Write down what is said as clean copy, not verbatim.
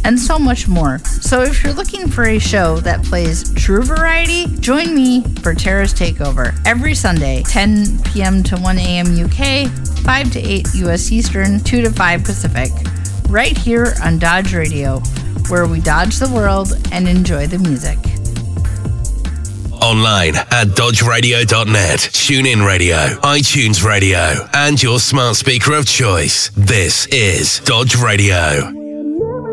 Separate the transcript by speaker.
Speaker 1: and so much more. So if you're looking for a show that plays true variety, join me for Tara's Takeover every Sunday, 10 p.m. to 1 a.m. UK, 5 to 8 US Eastern, 2 to 5 Pacific, right here on Dodge Radio, where we dodge the world and enjoy the music.
Speaker 2: Online at dodgeradio.net, TuneIn Radio, iTunes Radio, and your smart speaker of choice. This is Dodge Radio.